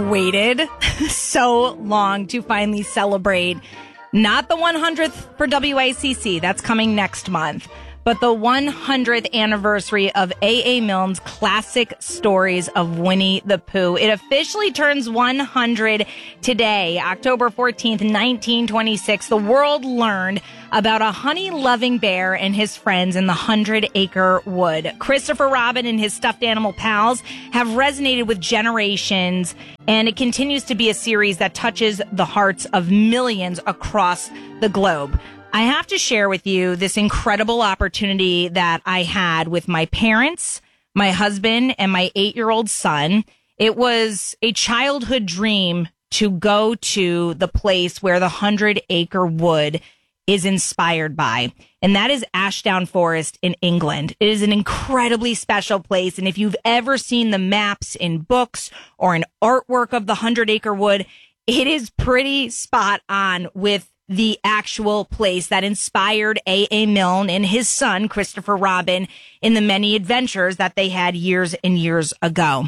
Waited so long to finally celebrate not the 100th for WICC, that's coming next month, but the 100th anniversary of A.A. Milne's classic stories of Winnie the Pooh. It officially turns 100 today, October 14th, 1926. The world learned about a honey-loving bear and his friends in the 100-acre wood. Christopher Robin and his stuffed animal pals have resonated with generations, and it continues to be a series that touches the hearts of millions across the globe. I have to share with you this incredible opportunity that I had with my parents, my husband, and my 8-year-old son. It was a childhood dream to go to the place where the 100-acre wood is inspired by, and that is Ashdown Forest in England. It is an incredibly special place, and if you've ever seen the maps in books or an artwork of the 100-acre wood, it is pretty spot on with the actual place that inspired A.A. Milne and his son, Christopher Robin, in the many adventures that they had years and years ago.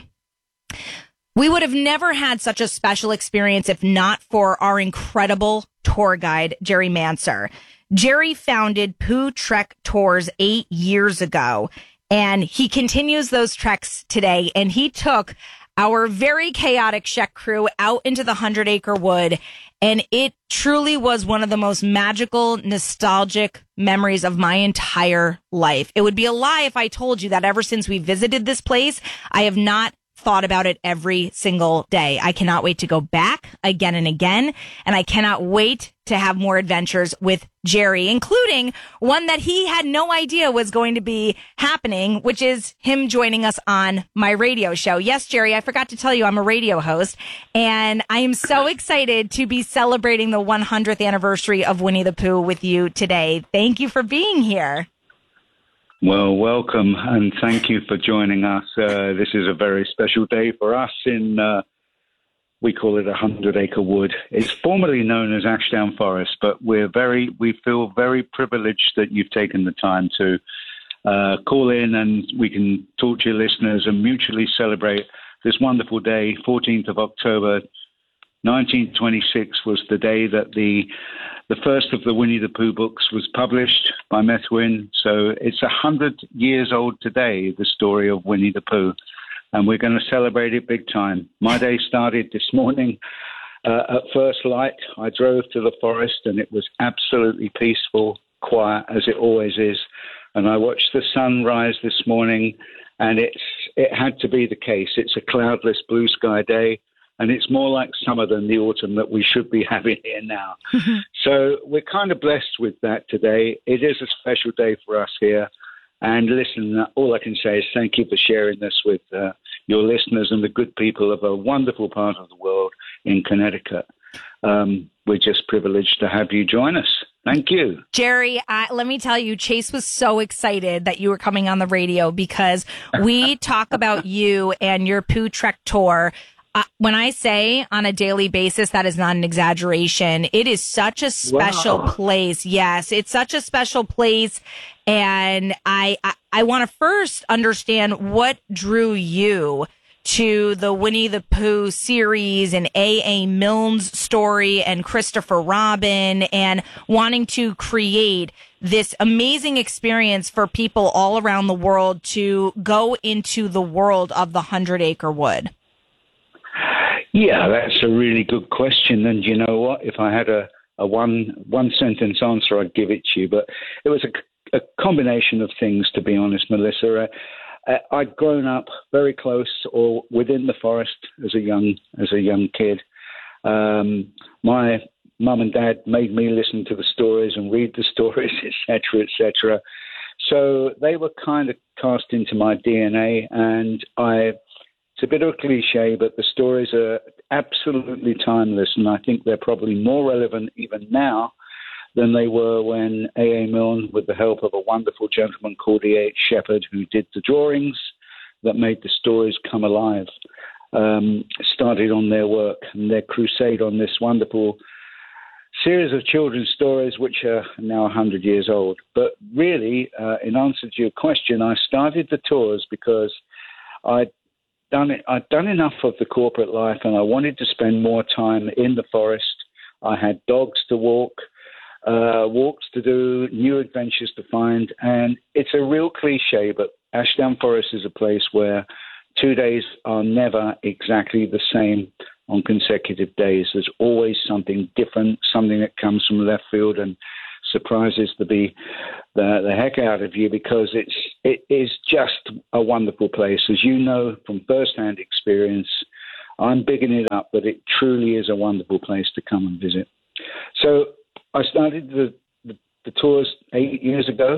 We would have never had such a special experience if not for our incredible tour guide, Jerry Manser. Jerry founded Pooh Trek Tours 8 years ago, and he continues those treks today, and he took our very chaotic Czech crew out into the 100-acre wood, and it truly was one of the most magical, nostalgic memories of my entire life. It would be a lie if I told you that ever since we visited this place, I have not thought about it every single day. I cannot wait to go back again and again, and I cannot wait to have more adventures with Jerry, including one that he had no idea was going to be happening, which is him joining us on my radio show. Yes, Jerry, I forgot to tell you I'm a radio host, and I am so excited to be celebrating the 100th anniversary of Winnie the Pooh with you today. Thank you for being here. Well, welcome, and thank you for joining us. This is a very special day for us in, we call it 100-acre wood. It's formerly known as Ashdown Forest, but we feel very privileged that you've taken the time to call in and we can talk to your listeners and mutually celebrate this wonderful day. 14th of October, 1926 was the day that the first of the Winnie the Pooh books was published by Methuen. So it's 100 years old today, the story of Winnie the Pooh, and we're going to celebrate it big time. My day started this morning at first light. I drove to the forest and it was absolutely peaceful, quiet as it always is. And I watched the sun rise this morning, and it had to be the case. It's a cloudless blue sky day. And it's more like summer than the autumn that we should be having here now. So we're kind of blessed with that today. It is a special day for us here. And listen, all I can say is thank you for sharing this with your listeners and the good people of a wonderful part of the world in Connecticut. We're just privileged to have you join us. Thank you. Jerry, let me tell you, Chase was so excited that you were coming on the radio because we talk about you and your Pooh Trek tour. When I say on a daily basis, that is not an exaggeration. It is such a special place. Yes, it's such a special place. And I want to first understand what drew you to the Winnie the Pooh series and A.A. Milne's story and Christopher Robin and wanting to create this amazing experience for people all around the world to go into the world of the 100-acre wood. Yeah, that's a really good question. And you know what? If I had a one-sentence answer, I'd give it to you. But it was a combination of things, to be honest, Melissa. I'd grown up very close or within the forest as a young kid. My mum and dad made me listen to the stories and read the stories, etc., etc. So they were kind of cast into my DNA, and it's a bit of a cliche, but the stories are absolutely timeless, and I think they're probably more relevant even now than they were when A.A. Milne, with the help of a wonderful gentleman called E.H. Shepard, who did the drawings that made the stories come alive, started on their work and their crusade on this wonderful series of children's stories, which are now 100 years old. But really, in answer to your question, I started the tours because done it. I'd done enough of the corporate life, and I wanted to spend more time in the forest. I had dogs to walk, walks to do, new adventures to find, and it's a real cliche, but Ashdown Forest is a place where 2 days are never exactly the same on consecutive days. There's always something different, something that comes from left field and surprises the heck out of you, because it is just a wonderful place. As you know from firsthand experience, I'm bigging it up, but it truly is a wonderful place to come and visit. So I started the tours 8 years ago,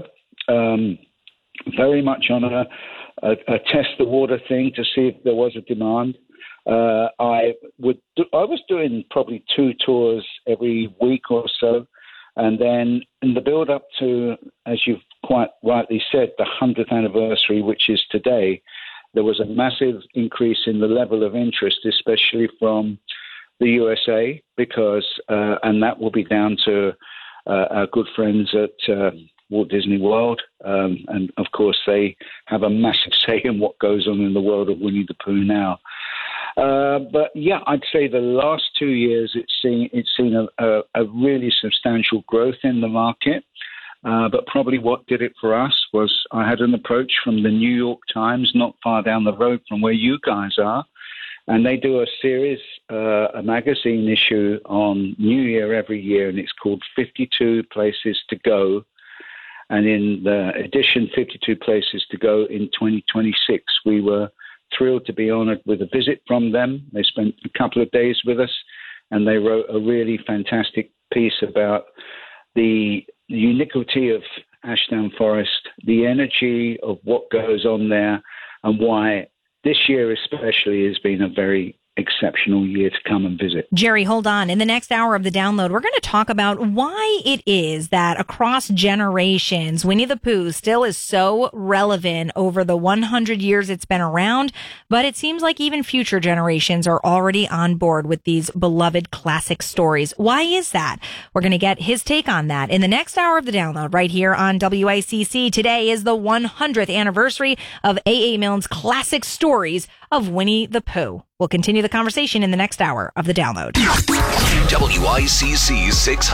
very much on a test the water thing to see if there was a demand. I was doing probably 2 tours every week or so. And then in the build up to, as you've quite rightly said, the 100th anniversary, which is today, there was a massive increase in the level of interest, especially from the USA, because, and that will be down to our good friends at Walt Disney World. And of course, they have a massive say in what goes on in the world of Winnie the Pooh now. But yeah, I'd say the last 2 years it's seen a really substantial growth in the market. But probably what did it for us was I had an approach from the New York Times, not far down the road from where you guys are, and they do a series, a magazine issue on New Year every year, and it's called 52 Places to Go. And in the edition 52 Places to Go in 2026, we were thrilled to be honored with a visit from them. They spent a couple of days with us, and they wrote a really fantastic piece about the uniquity of Ashdown Forest, the energy of what goes on there, and why this year especially has been a very exceptional year to come and visit. Jerry, hold on. In the next hour of the download, we're going to talk about why it is that across generations, Winnie the Pooh still is so relevant over the 100 years it's been around, but it seems like even future generations are already on board with these beloved classic stories. Why is that? We're going to get his take on that in the next hour of the download right here on WICC. Today is the 100th anniversary of A.A. Milne's classic stories of Winnie the Pooh. We'll continue the conversation in the next hour of the download. WICC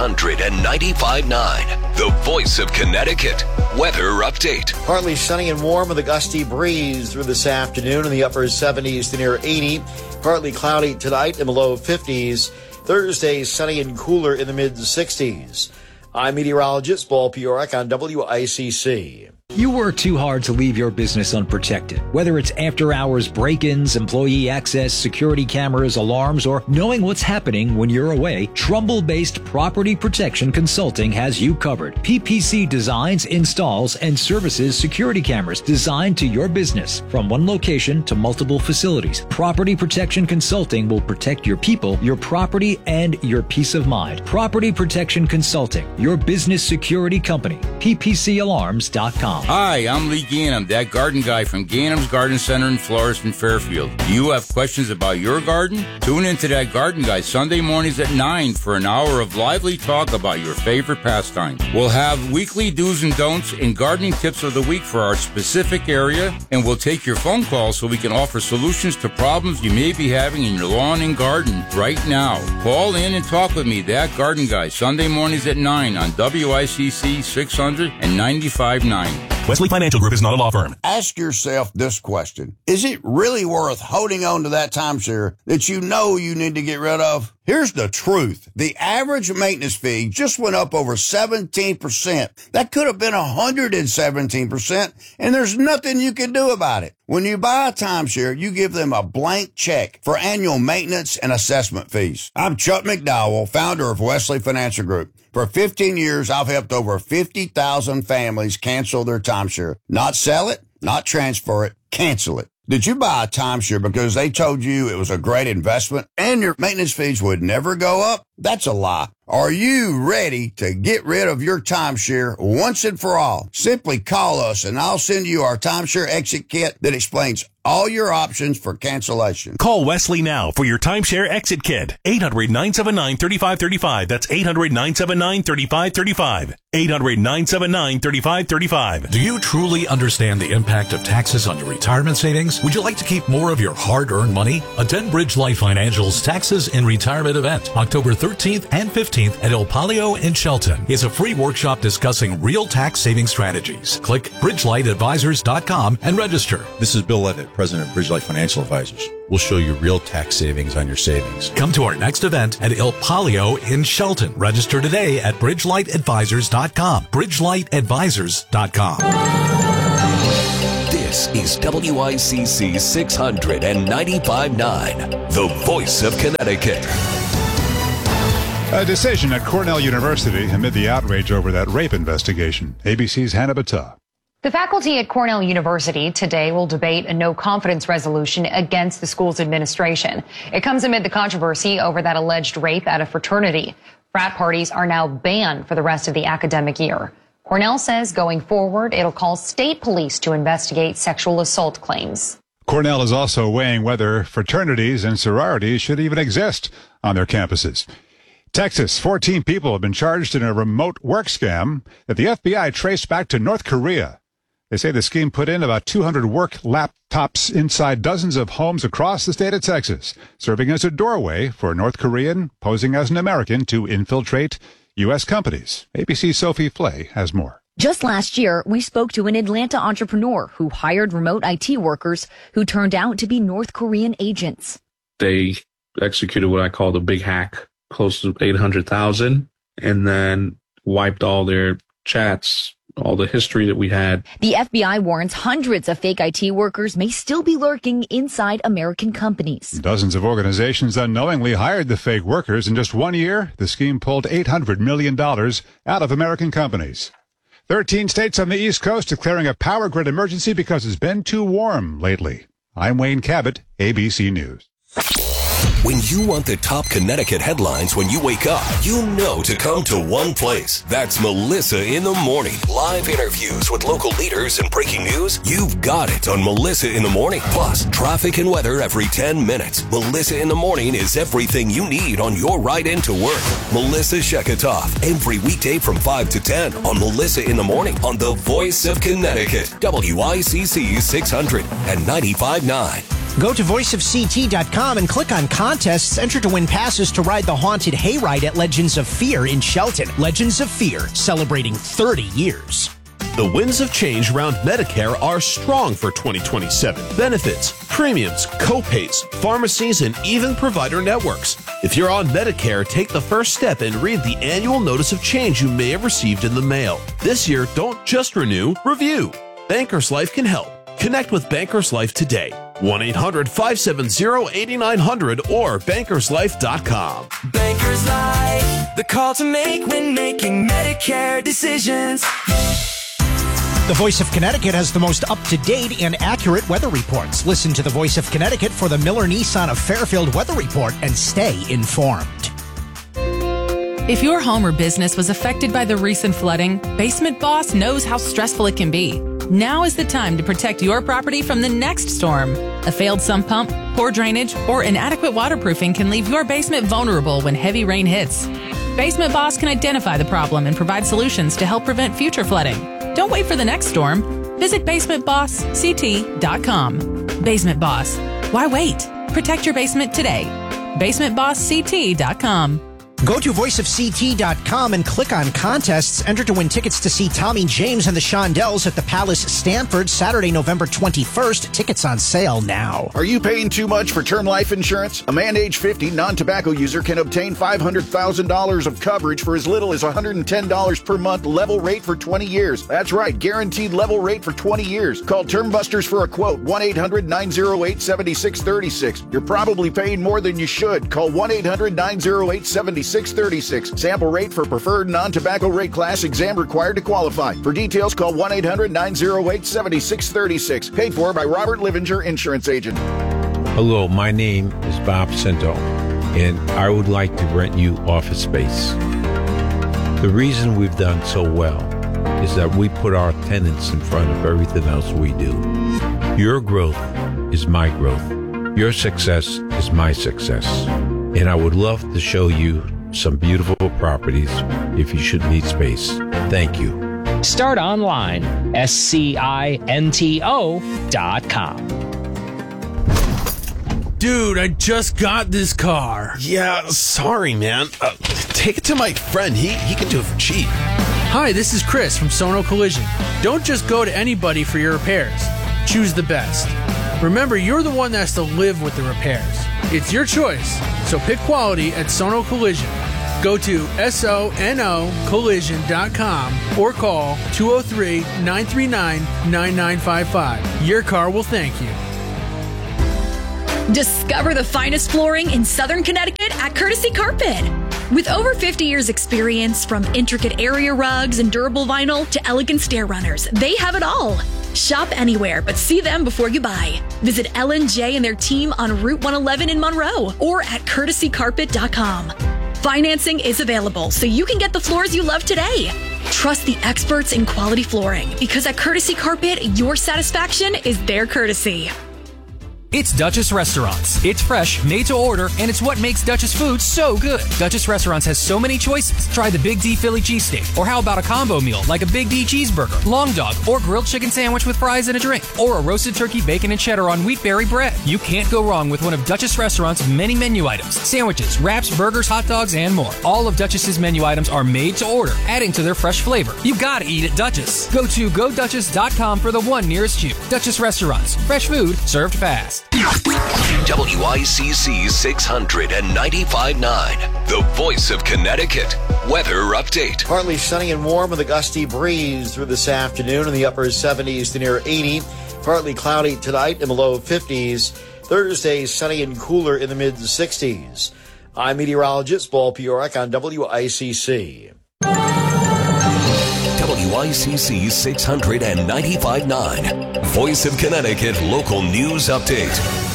695.9, the voice of Connecticut. Weather update. Partly sunny and warm with a gusty breeze through this afternoon in the upper 70s to near 80. Partly cloudy tonight in the low 50s. Thursday, sunny and cooler in the mid-60s. I'm meteorologist Paul Piorek on WICC. You work too hard to leave your business unprotected. Whether it's after-hours break-ins, employee access, security cameras, alarms, or knowing what's happening when you're away, Trumbull-based Property Protection Consulting has you covered. PPC designs, installs, and services security cameras designed to your business from one location to multiple facilities. Property Protection Consulting will protect your people, your property, and your peace of mind. Property Protection Consulting, your business security company. PPCalarms.com. Hi, I'm Lee Ganem, that garden guy from Ganem's Garden Center in Florist and Fairfield. Do you have questions about your garden? Tune into that garden guy Sunday mornings at 9 for an hour of lively talk about your favorite pastime. We'll have weekly do's and don'ts and gardening tips of the week for our specific area, and we'll take your phone calls so we can offer solutions to problems you may be having in your lawn and garden right now. Call in and talk with me, that garden guy, Sunday mornings at 9 on WICC 600 and 95.9. Wesley Financial Group is not a law firm. Ask yourself this question. Is it really worth holding on to that timeshare that you know you need to get rid of? Here's the truth. The average maintenance fee just went up over 17%. That could have been 117%, and there's nothing you can do about it. When you buy a timeshare, you give them a blank check for annual maintenance and assessment fees. I'm Chuck McDowell, founder of Wesley Financial Group. For 15 years, I've helped over 50,000 families cancel their timeshare. Not sell it, not transfer it, cancel it. Did you buy a timeshare because they told you it was a great investment and your maintenance fees would never go up? That's a lie. Are you ready to get rid of your timeshare once and for all? Simply call us and I'll send you our timeshare exit kit that explains all your options for cancellation. Call Wesley now for your timeshare exit kit. 800-979-3535. That's 800-979-3535. 800-979-3535. Do you truly understand the impact of taxes on your retirement savings? Would you like to keep more of your hard-earned money? Attend Bridge Light Financial's Taxes in Retirement event, October 13th and 15th at El Palio in Shelton. It's a free workshop discussing real tax saving strategies. Click bridgelightadvisors.com and register. This is Bill Levitt, President of Bridge Light Financial Advisors. We'll show you real tax savings on your savings. Come to our next event at El Palio in Shelton. Register today at bridgelightadvisors.com. bridgelightadvisors.com. This is WICC 695.9, the voice of Connecticut. A decision at Cornell University amid the outrage over that rape investigation. ABC's Hannah Battah. The faculty at Cornell University today will debate a no-confidence resolution against the school's administration. It comes amid the controversy over that alleged rape at a fraternity. Frat parties are now banned for the rest of the academic year. Cornell says going forward, it'll call state police to investigate sexual assault claims. Cornell is also weighing whether fraternities and sororities should even exist on their campuses. Texas, 14 people have been charged in a remote work scam that the FBI traced back to North Korea. They say the scheme put in about 200 work laptops inside dozens of homes across the state of Texas, serving as a doorway for a North Korean posing as an American to infiltrate U.S. companies. ABC's Sophie Flay has more. Just last year, we spoke to an Atlanta entrepreneur who hired remote IT workers who turned out to be North Korean agents. They executed what I call the big hack, close to 800,000, and then wiped all their chats, all the history that we had. The FBI warns hundreds of fake IT workers may still be lurking inside American companies. Dozens of organizations unknowingly hired the fake workers. In just 1 year, the scheme pulled $800 million out of American companies. 13 states on the East Coast declaring a power grid emergency because it's been too warm lately. I'm Wayne Cabot, ABC News. When you want the top Connecticut headlines when you wake up, you know to come to one place. That's Melissa in the Morning. Live interviews with local leaders and breaking news. You've got it on Melissa in the Morning. Plus, traffic and weather every 10 minutes. Melissa in the Morning is everything you need on your ride into work. Melissa Sheketoff, every weekday from 5 to 10 on Melissa in the Morning on the voice of Connecticut. WICC 695.9. Go to voiceofct.com and click on contests. Enter to win passes to ride the haunted hayride at Legends of Fear in Shelton. Legends of Fear, celebrating 30 years. The winds of change around Medicare are strong for 2027. Benefits, premiums, co-pays, pharmacies, and even provider networks. If you're on Medicare, take the first step and read the annual notice of change you may have received in the mail. This year, don't just renew, review. Bankers Life can help. Connect with Bankers Life today. 1-800-570-8900 or bankerslife.com. Bankers Life, the call to make when making Medicare decisions. The Voice of Connecticut has the most up-to-date and accurate weather reports. Listen to the Voice of Connecticut for the Miller Nissan of Fairfield weather report and stay informed. If your home or business was affected by the recent flooding, Basement Boss knows how stressful it can be. Now is the time to protect your property from the next storm. A failed sump pump, poor drainage, or inadequate waterproofing can leave your basement vulnerable when heavy rain hits. Basement Boss can identify the problem and provide solutions to help prevent future flooding. Don't wait for the next storm. Visit basementbossct.com. Basement Boss. Why wait? Protect your basement today. basementbossct.com. Go to voiceofct.com and click on contests. Enter to win tickets to see Tommy James and the Shondells at the Palace Stamford Saturday, November 21st. Tickets on sale now. Are you paying too much for term life insurance? A man age 50 non-tobacco user can obtain $500,000 of coverage for as little as $110 per month, level rate for 20 years. That's right, guaranteed level rate for 20 years. Call Term Busters for a quote, 1-800-908-7636. You're probably paying more than you should. Call 1-800-908-7636. Sample rate for preferred non-tobacco rate class. Exam required to qualify. For details, call 1-800-908-7636. Paid for by Robert Livinger, Insurance Agent. Hello, my name is Bob Cento, and I would like to rent you office space. The reason we've done so well is that we put our tenants in front of everything else we do. Your growth is my growth. Your success is my success. And I would love to show you some beautiful properties if you should need space. Thank you. Start online, SCINTO.com. Dude, I just got this car. Yeah, sorry, man. Take it to my friend. He can do it for cheap. Hi, this is Chris from Sono Collision. Don't just go to anybody for your repairs. Choose the best. Remember, you're the one that has to live with the repairs. It's your choice, so pick quality at Sono Collision. Go to SONOcollision.com or call 203-939-9955. Your car will thank you. Discover the finest flooring in Southern Connecticut at Courtesy Carpet. With over 50 years experience, from intricate area rugs and durable vinyl to elegant stair runners, they have it all. Shop anywhere, but see them before you buy. Visit L&J and their team on Route 111 in Monroe or at courtesycarpet.com. Financing is available, so you can get the floors you love today. Trust the experts in quality flooring, because at Courtesy Carpet, your satisfaction is their courtesy. It's Duchess Restaurants. It's fresh, made to order, and it's what makes Duchess food so good. Duchess Restaurants has so many choices. Try the Big D Philly cheesesteak, or how about a combo meal like a Big D cheeseburger, long dog, or grilled chicken sandwich with fries and a drink, or a roasted turkey, bacon, and cheddar on wheatberry bread. You can't go wrong with one of Duchess Restaurants' many menu items: sandwiches, wraps, burgers, hot dogs, and more. All of Duchess's menu items are made to order, adding to their fresh flavor. You gotta eat at Duchess. Go to GoDuchess.com for the one nearest you. Duchess Restaurants. Fresh food served fast. WICC 695.9, the voice of Connecticut. Weather update. Partly sunny and warm with a gusty breeze through this afternoon in the upper 70s to near 80. Partly cloudy tonight in the low 50s. Thursday, sunny and cooler in the mid 60s. I'm meteorologist Paul Piorek on WICC. WICC 695.9, Voice of Connecticut Local News Update.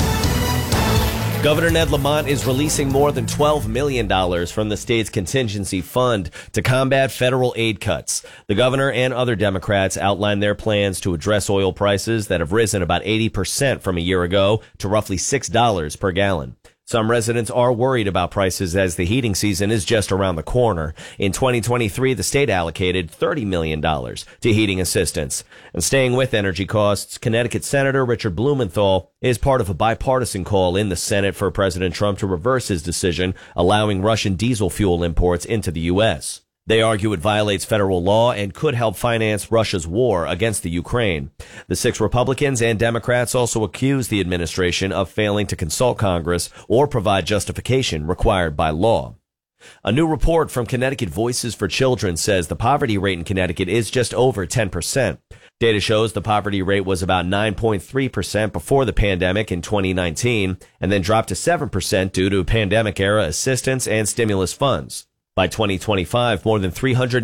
Governor Ned Lamont is releasing more than $12 million from the state's contingency fund to combat federal aid cuts. The governor and other Democrats outlined their plans to address oil prices that have risen about 80% from a year ago to roughly $6 per gallon. Some residents are worried about prices as the heating season is just around the corner. In 2023, the state allocated $30 million to heating assistance. And staying with energy costs, Connecticut Senator Richard Blumenthal is part of a bipartisan call in the Senate for President Trump to reverse his decision allowing Russian diesel fuel imports into the U.S. They argue it violates federal law and could help finance Russia's war against the Ukraine. The 6 Republicans and Democrats also accuse the administration of failing to consult Congress or provide justification required by law. A new report from Connecticut Voices for Children says the poverty rate in Connecticut is just over 10%. Data shows the poverty rate was about 9.3% before the pandemic in 2019 and then dropped to 7% due to pandemic-era assistance and stimulus funds. By 2025, more than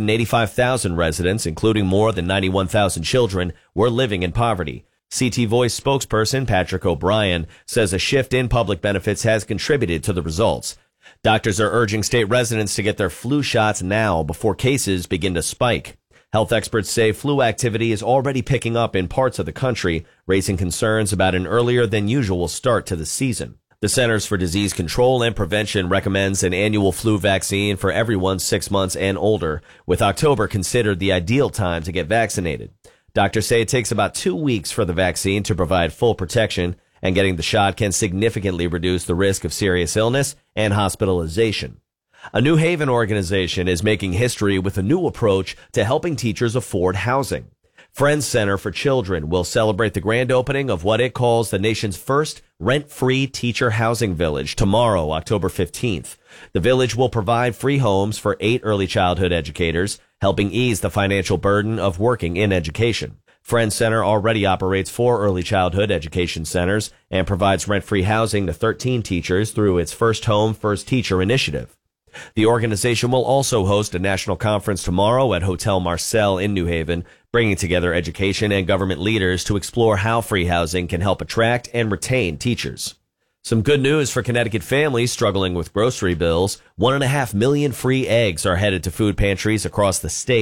385,000 residents, including more than 91,000 children, were living in poverty. CT Voice spokesperson Patrick O'Brien says a shift in public benefits has contributed to the results. Doctors are urging state residents to get their flu shots now before cases begin to spike. Health experts say flu activity is already picking up in parts of the country, raising concerns about an earlier than usual start to the season. The Centers for Disease Control and Prevention recommends an annual flu vaccine for everyone 6 months and older, with October considered the ideal time to get vaccinated. Doctors say it takes about 2 weeks for the vaccine to provide full protection, and getting the shot can significantly reduce the risk of serious illness and hospitalization. A New Haven organization is making history with a new approach to helping teachers afford housing. Friends Center for Children will celebrate the grand opening of what it calls the nation's first rent-free teacher housing village tomorrow, October 15th. The village will provide free homes for 8 early childhood educators, helping ease the financial burden of working in education. Friends Center already operates 4 early childhood education centers and provides rent-free housing to 13 teachers through its First Home, First Teacher initiative. The organization will also host a national conference tomorrow at Hotel Marcel in New Haven, bringing together education and government leaders to explore how free housing can help attract and retain teachers. Some good news for Connecticut families struggling with grocery bills. 1.5 million free eggs are headed to food pantries across the state.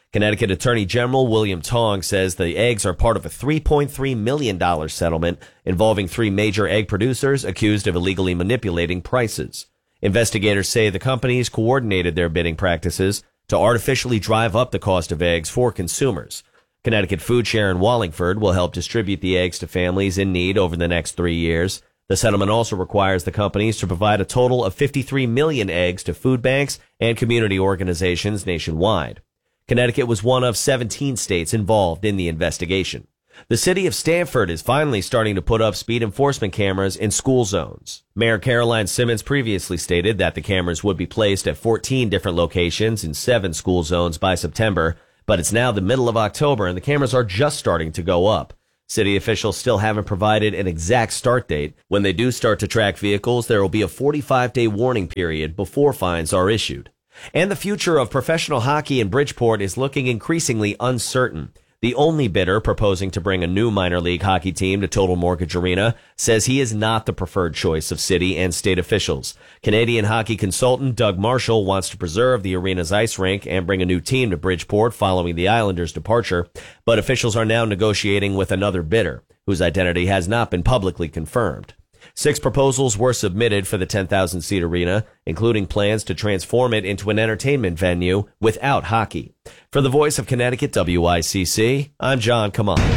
Connecticut Attorney General William Tong says the eggs are part of a $3.3 million settlement involving 3 major egg producers accused of illegally manipulating prices. Investigators say the companies coordinated their bidding practices to artificially drive up the cost of eggs for consumers. Connecticut Food Share in Wallingford will help distribute the eggs to families in need over the next 3 years. The settlement also requires the companies to provide a total of 53 million eggs to food banks and community organizations nationwide. Connecticut was one of 17 states involved in the investigation. The city of Stamford is finally starting to put up speed enforcement cameras in school zones. Mayor Caroline Simmons previously stated that the cameras would be placed at 14 different locations in 7 school zones by September, but it's now the middle of October and the cameras are just starting to go up. City officials still haven't provided an exact start date. When they do start to track vehicles, there will be a 45-day warning period before fines are issued. And the future of professional hockey in Bridgeport is looking increasingly uncertain. The only bidder proposing to bring a new minor league hockey team to Total Mortgage Arena says he is not the preferred choice of city and state officials. Canadian hockey consultant Doug Marshall wants to preserve the arena's ice rink and bring a new team to Bridgeport following the Islanders' departure, but officials are now negotiating with another bidder, whose identity has not been publicly confirmed. 6 proposals were submitted for the 10,000-seat arena, including plans to transform it into an entertainment venue without hockey. For the Voice of Connecticut WICC, I'm John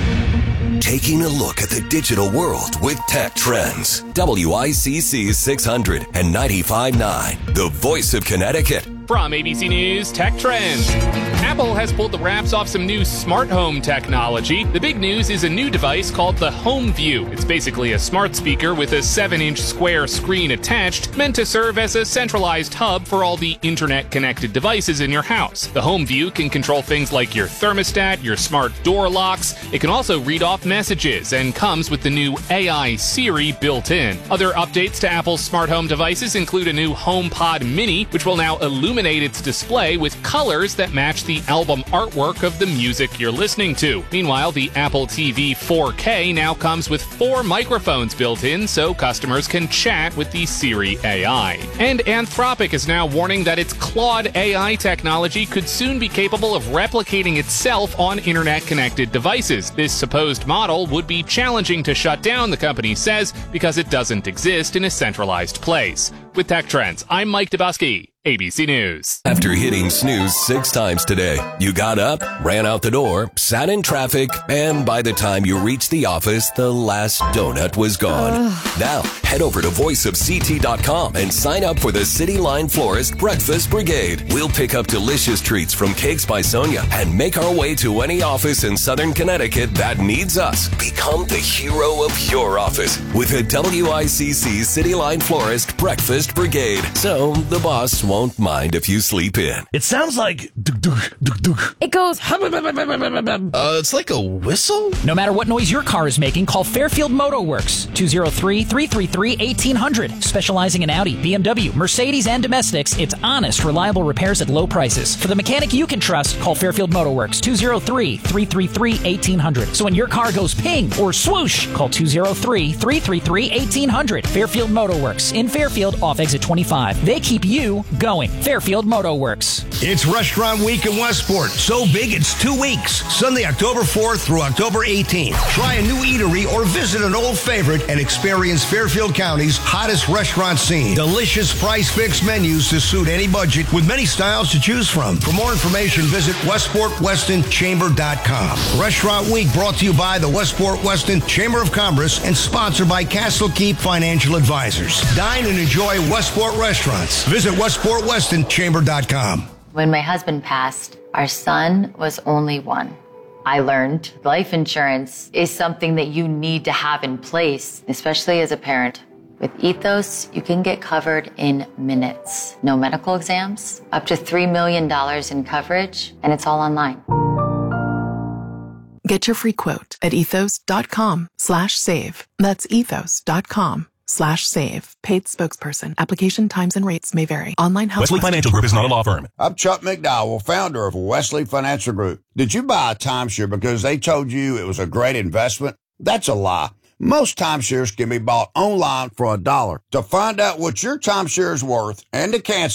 Kaman. Taking a look at the digital world with Tech Trends. WICC 600 and 95.9, the Voice of Connecticut. From ABC News Tech Trends. Apple has pulled the wraps off some new smart home technology. The big news is a new device called the Home View. It's basically a smart speaker with a 7-inch square screen attached, meant to serve as a centralized hub for all the internet-connected devices in your house. The Home View can control things like your thermostat, your smart door locks. It can also read off messages and comes with the new AI Siri built in. Other updates to Apple's smart home devices include a new HomePod Mini, which will now illuminate its display with colors that match the album artwork of the music you're listening to. Meanwhile, the Apple TV 4K now comes with 4 microphones built in so customers can chat with the Siri AI. And Anthropic is now warning that its Claude AI technology could soon be capable of replicating itself on internet-connected devices. This supposed model would be challenging to shut down, the company says, because it doesn't exist in a centralized place. With Tech Trends, I'm Mike Dubusky, ABC News. After hitting snooze 6 times today, you got up, ran out the door, sat in traffic, and by the time you reached the office, the last donut was gone. Now, head over to voiceofct.com and sign up for the City Line Florist Breakfast Brigade. We'll pick up delicious treats from Cakes by Sonia and make our way to any office in Southern Connecticut that needs us. Become the hero of your office with a WICC City Line Florist Breakfast Brigade. So the boss won't mind if you sleep in. It sounds like it goes it's like a whistle? No matter what noise your car is making, call Fairfield Motor Works 203-333-1800. Specializing in Audi, BMW, Mercedes, and domestics, it's honest, reliable repairs at low prices. For the mechanic you can trust, call Fairfield Motor Works 203-333-1800. So when your car goes ping or swoosh, call 203-333-1800. Fairfield Motor Works in Fairfield off exit 25. They keep you going. Fairfield Motor Works. It's Restaurant Week in Westport. So big it's 2 weeks. Sunday, October 4th through October 18th. Try a new eatery or visit an old favorite and experience Fairfield County's hottest restaurant scene. Delicious price-fixed menus to suit any budget with many styles to choose from. For more information, visit WestportWestonChamber.com. Restaurant Week brought to you by the Westport Weston Chamber of Commerce and sponsored by Castle Keep Financial Advisors. Dine and enjoy Westport restaurants. Visit WestportWestonChamber.com. When my husband passed, our son was only 1. I learned life insurance is something that you need to have in place, especially as a parent. With Ethos, you can get covered in minutes. No medical exams, up to $3 million in coverage, and it's all online. Get your free quote at ethos.com/save. That's ethos.com/save. Paid spokesperson. Application times and rates may vary. Online help. Wesley Financial Group is not a law firm. I'm Chuck McDowell, founder of Wesley Financial Group. Did you buy a timeshare because they told you it was a great investment? That's a lie. Most timeshares can be bought online for $1. To find out what your timeshare is worth and to cancel it,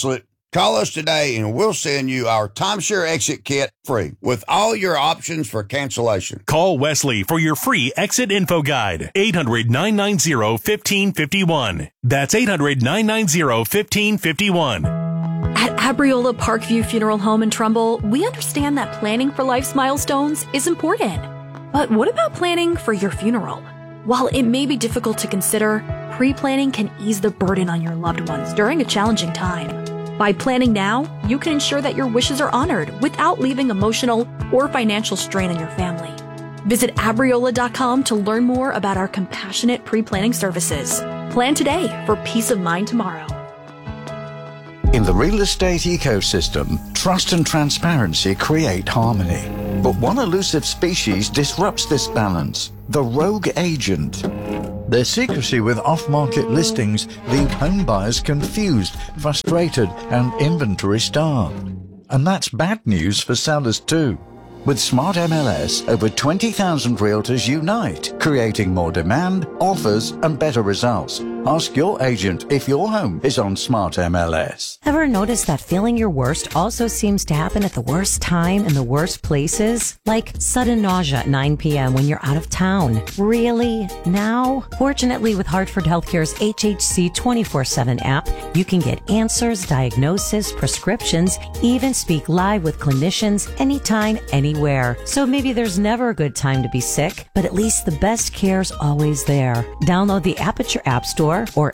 Call us today and we'll send you our timeshare exit kit free with all your options for cancellation. Call Wesley for your free exit info guide. 800-990-1551. That's 800-990-1551. At Abriola Parkview Funeral Home in Trumbull, we understand that planning for life's milestones is important. But what about planning for your funeral? While it may be difficult to consider, pre-planning can ease the burden on your loved ones during a challenging time. By planning now, you can ensure that your wishes are honored without leaving emotional or financial strain on your family. Visit Abriola.com to learn more about our compassionate pre-planning services. Plan today for peace of mind tomorrow. In the real estate ecosystem, trust and transparency create harmony. But one elusive species disrupts this balance: the rogue agent. Their secrecy with off-market listings leave home buyers confused, frustrated, and inventory-starved. And that's bad news for sellers too. With Smart MLS, over 20,000 realtors unite, creating more demand, offers, and better results. Ask your agent if your home is on Smart MLS. Ever notice that feeling your worst also seems to happen at the worst time in the worst places? Like sudden nausea at 9 p.m. when you're out of town. Really? Now? Fortunately, with Hartford Healthcare's HHC 24/7 app, you can get answers, diagnosis, prescriptions, even speak live with clinicians anytime, anywhere. So maybe there's never a good time to be sick, but at least the best care's always there. Download the app at your app store or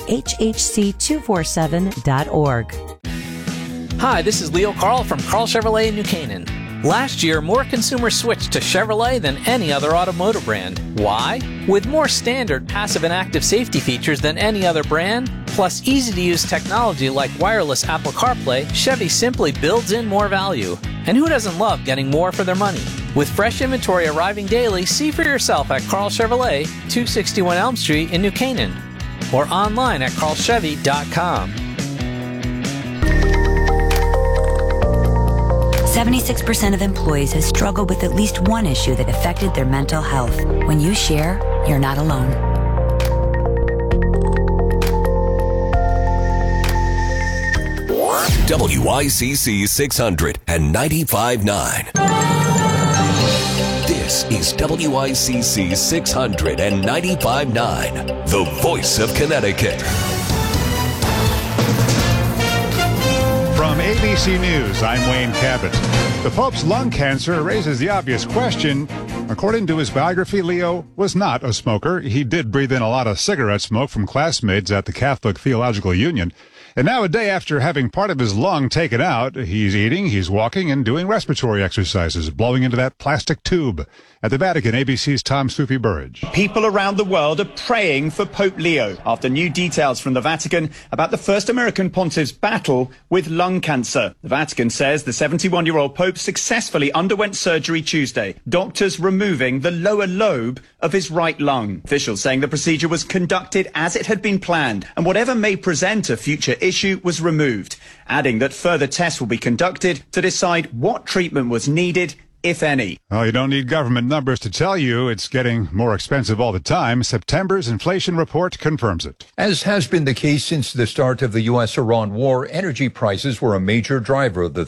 hhc247.org. Hi, this is Leo Carl from Carl Chevrolet in New Canaan. Last year, more consumers switched to Chevrolet than any other automotive brand. Why? With more standard passive and active safety features than any other brand, plus easy-to-use technology like wireless Apple CarPlay, Chevy simply builds in more value. And who doesn't love getting more for their money? With fresh inventory arriving daily, see for yourself at Carl Chevrolet, 261 Elm Street in New Canaan, or online at carlchevy.com. 76% of employees have struggled with at least one issue that affected their mental health. When you share, you're not alone. WICC 600 and 95.9. This is WICC 600 and 95.9, the voice of Connecticut. From ABC News, I'm Wayne Cabot. The Pope's lung cancer raises the obvious question. According to his biography, Leo was not a smoker. He did breathe in a lot of cigarette smoke from classmates at the Catholic Theological Union. And now, a day after having part of his lung taken out, he's eating, he's walking, and doing respiratory exercises, blowing into that plastic tube. At the Vatican, ABC's Tom Stupi-Burridge. People around the world are praying for Pope Leo after new details from the Vatican about the first American pontiff's battle with lung cancer. The Vatican says the 71-year-old Pope successfully underwent surgery Tuesday, doctors removing the lower lobe of his right lung. Officials saying the procedure was conducted as it had been planned, and whatever may present a future issue was removed, adding that further tests will be conducted to decide what treatment was needed, if any. Well, you don't need government numbers to tell you it's getting more expensive all the time. September's inflation report confirms it. As has been the case since the start of the U.S.-Iran war, energy prices were a major driver of the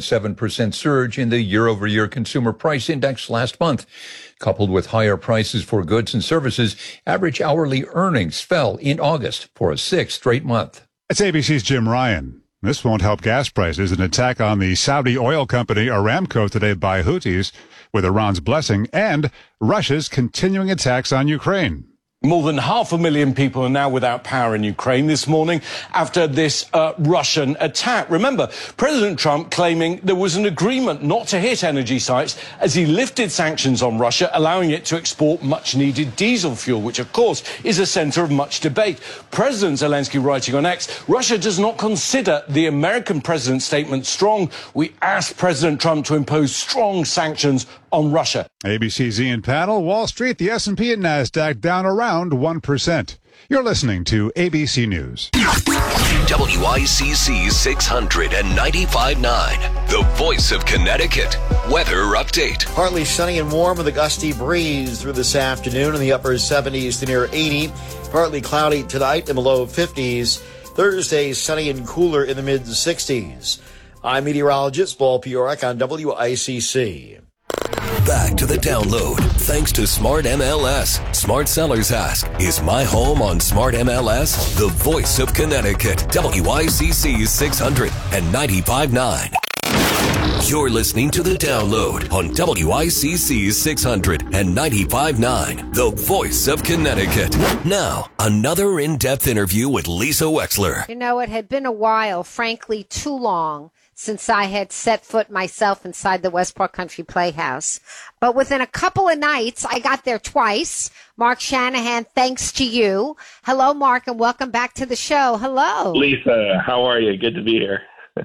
3.7% surge in the year-over-year consumer price index last month. Coupled with higher prices for goods and services, average hourly earnings fell in August for a sixth straight month. It's ABC's Jim Ryan. This won't help gas prices. An attack on the Saudi oil company Aramco today by Houthis with Iran's blessing, and Russia's continuing attacks on Ukraine. More than 500,000 people are now without power in Ukraine this morning after this Russian attack. Remember, President Trump claiming there was an agreement not to hit energy sites as he lifted sanctions on Russia, allowing it to export much-needed diesel fuel, which, of course, is a center of much debate. President Zelensky writing on X, Russia does not consider the American president's statement strong. We asked President Trump to impose strong sanctions on Russia. ABC's Ian Panel, Wall Street, the S&P and NASDAQ down around 1%. You're listening to ABC News. WICC 600 and 95.9, the voice of Connecticut. Weather update. Partly sunny and warm with a gusty breeze through this afternoon in the upper 70s to near 80. Partly cloudy tonight in the low 50s. Thursday, sunny and cooler in the mid-60s. I'm meteorologist Paul Piorek on WICC. Back to the download. Thanks to Smart MLS. Smart Sellers Ask, is my home on Smart MLS? The voice of Connecticut. WICC 600 and 95.9. You're listening to the download on WICC 600 and 95.9. The voice of Connecticut. Now, another in-depth interview with Lisa Wexler. You know, it had been a while, frankly, too long, since I had set foot myself inside the Westport Country Playhouse. But within a couple of nights, I got there twice. Mark Shanahan, thanks to you. Hello, Mark, and welcome back to the show. Hello. Lisa, how are you? Good to be here.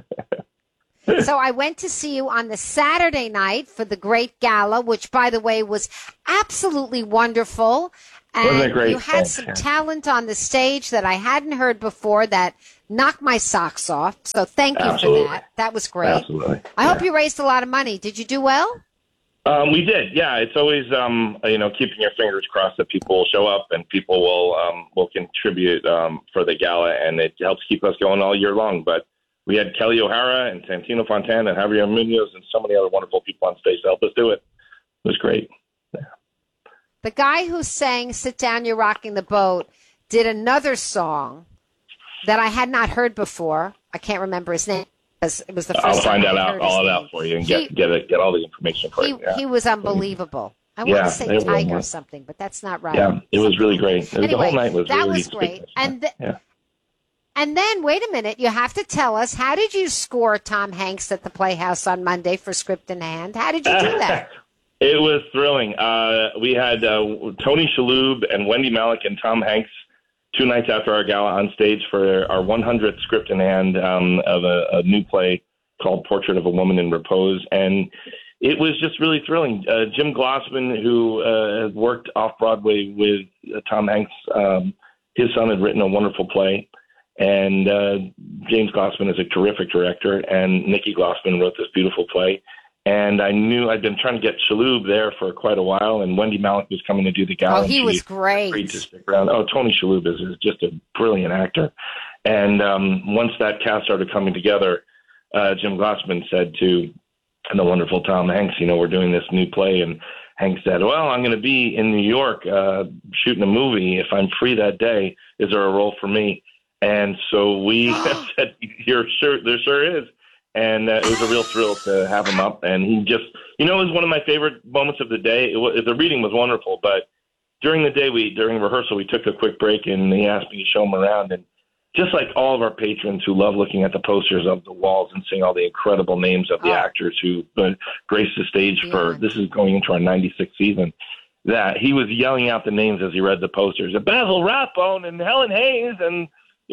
So I went to see you on the Saturday night for the great gala, which, by the way, was absolutely wonderful. And you had some talent on the stage that I hadn't heard before that knocked my socks off. So thank you for that. That was great. Absolutely. I hope you raised a lot of money. Did you do well? We did. Yeah, it's always keeping your fingers crossed that people will show up and people will contribute for the gala, and it helps keep us going all year long. But we had Kelly O'Hara and Santino Fontana and Javier Munoz and so many other wonderful people on stage to help us do it. It was great. Yeah. The guy who sang Sit Down, You're Rocking the Boat did another song that I had not heard before. I can't remember his name. It was the first I'll time find I all that out for you and get all the information for you. Yeah. He was unbelievable. I want to say Tiger or something, but that's not right. Yeah, it was really great. Anyway, the whole night was that really was great. Yeah. And then, wait a minute, you have to tell us, how did you score Tom Hanks at the Playhouse on Monday for Script in Hand? How did you do that? It was thrilling. We had Tony Shalhoub and Wendy Malick and Tom Hanks 2 nights after our gala on stage for our 100th Script in Hand of a new play called Portrait of a Woman in Repose. And it was just really thrilling. Jim Glossman, who has worked off-Broadway with Tom Hanks, his son had written a wonderful play. And James Glossman is a terrific director, and Nikki Glossman wrote this beautiful play. And I knew I'd been trying to get Shalhoub there for quite a while, and Wendy Malick was coming to do the gala. Oh, he was great. Agreed to stick around. Oh, Tony Shalhoub is just a brilliant actor. And once that cast started coming together, Jim Glossman said to the wonderful Tom Hanks, we're doing this new play, and Hank said, well, I'm going to be in New York shooting a movie. If I'm free that day, is there a role for me? And so we said, there sure is. And it was a real thrill to have him up. And he just, it was one of my favorite moments of the day. The reading was wonderful, but during the day, during rehearsal, we took a quick break, and he asked me to show him around. And just like all of our patrons who love looking at the posters of the walls and seeing all the incredible names of the actors who graced the stage this is going into our 96th season, that he was yelling out the names as he read the posters. Basil Rathbone and Helen Hayes and,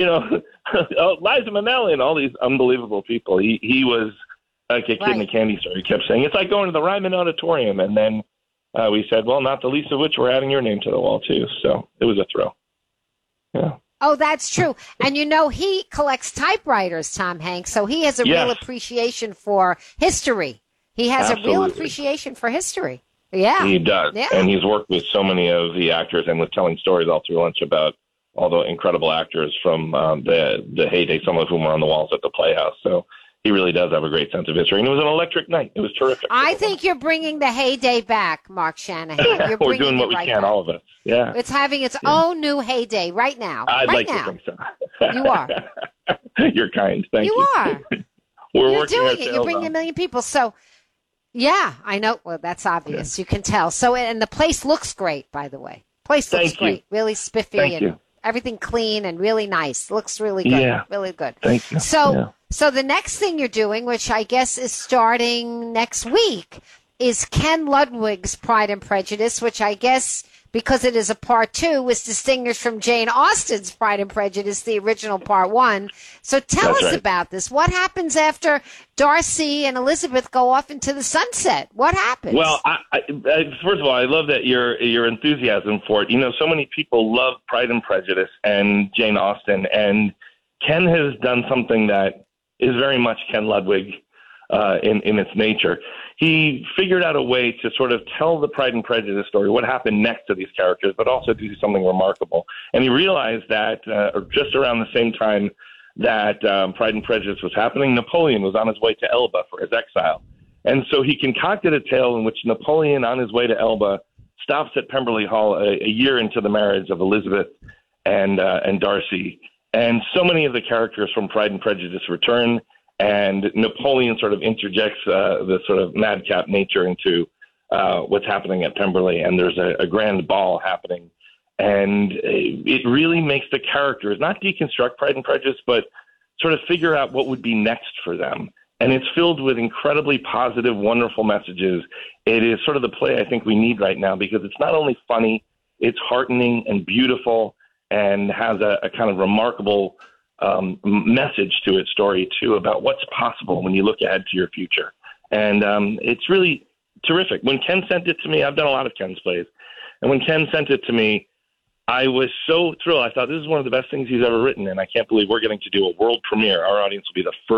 Liza Minnelli and all these unbelievable people. He was like a kid in a candy store. He kept saying, it's like going to the Ryman Auditorium. And then we said, well, not the least of which we're adding your name to the wall, too. So it was a thrill. Yeah. Oh, that's true. And he collects typewriters, Tom Hanks, so he has a real appreciation for history. He has a real appreciation for history. Yeah. He does. Yeah. And he's worked with so many of the actors and was telling stories all through lunch about all the incredible actors from the heyday, some of whom were on the walls at the Playhouse. So he really does have a great sense of history. And it was an electric night. It was terrific. I think you're bringing the heyday back, Mark Shanahan. We're doing what we can, all of us. Yeah. It's having its own new heyday right now. I'd like to think so. You are. You're kind. Thank you. You are. You're working doing it. You're bringing 1 million people. So, yeah, I know. Well, that's obvious. Yeah. You can tell. So, and the place looks great, by the way. Place looks great. Really spiffy and everything clean and really nice. Looks really good. Yeah. Really good. Thank you. So the next thing you're doing, which I guess is starting next week, is Ken Ludwig's Pride and Prejudice, which I guess, because it is a part 2, is distinguished from Jane Austen's Pride and Prejudice, the original part 1. So tell us about this. What happens after Darcy and Elizabeth go off into the sunset? What happens? Well, I first of all, I love that your enthusiasm for it. So many people love Pride and Prejudice and Jane Austen, and Ken has done something that is very much Ken Ludwig. in its nature. He figured out a way to sort of tell the Pride and Prejudice story, what happened next to these characters, but also do something remarkable. And he realized that just around the same time that Pride and Prejudice was happening, Napoleon was on his way to Elba for his exile. And so he concocted a tale in which Napoleon, on his way to Elba, stops at Pemberley Hall a year into the marriage of Elizabeth and Darcy. And so many of the characters from Pride and Prejudice return, and Napoleon sort of interjects the sort of madcap nature into what's happening at Pemberley, and there's a grand ball happening. And it really makes the characters not deconstruct Pride and Prejudice, but sort of figure out what would be next for them. And it's filled with incredibly positive, wonderful messages. It is sort of the play I think we need right now, because it's not only funny, it's heartening and beautiful and has a kind of remarkable message to its story, too, about what's possible when you look ahead to your future. And it's really terrific. When Ken sent it to me, I've done a lot of Ken's plays, and when Ken sent it to me, I was so thrilled. I thought, this is one of the best things he's ever written, and I can't believe we're getting to do a world premiere. Our audience will be the first